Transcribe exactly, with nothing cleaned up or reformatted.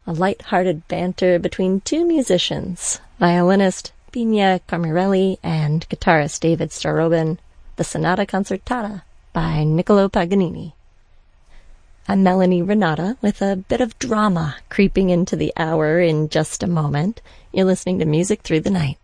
a light-hearted banter between two musicians, violinist Binia Carmirelli and guitarist David Starobin, the Sonata Concertata by Niccolo Paganini. I'm Melanie Renata with a bit of drama creeping into the hour in just a moment. You're listening to Music Through the Night.